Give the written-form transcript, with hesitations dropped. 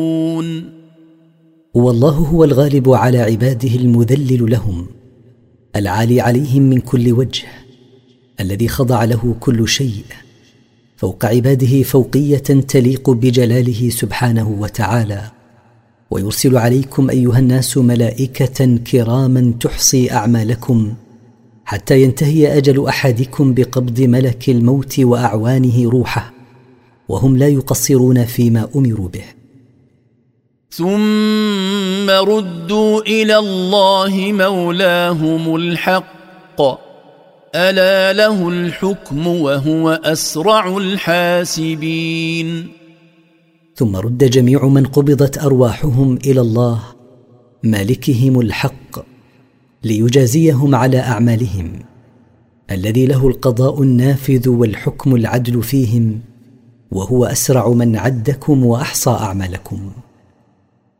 والله هو الغالب على عباده المذلل لهم، العالي عليهم من كل وجه، الذي خضع له كل شيء، فوق عباده فوقية تليق بجلاله سبحانه وتعالى. ويرسل عليكم أيها الناس ملائكة كراما تحصي أعمالكم حتى ينتهي أجل أحدكم بقبض ملك الموت وأعوانه روحه، وهم لا يقصرون فيما أمروا به. ثم ردوا إلى الله مولاهم الحق ألا له الحكم وهو أسرع الحاسبين. ثم رد جميع من قبضت أرواحهم إلى الله مالكهم الحق ليجازيهم على أعمالهم، الذي له القضاء النافذ والحكم العدل فيهم، وهو أسرع من عدكم وأحصى أعمالكم.